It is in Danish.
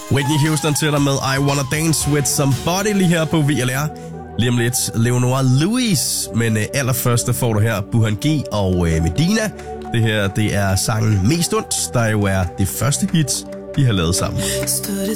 Whitney Houston til dig med I Wanna Dance With Somebody lige her på VLR. Lige om lidt Leonora Lewis, men allerførst får du her Burhan G og Medina. Det her, det er sangen Mest Ondt, der jo er det første hit, de har lavet sammen. Stod det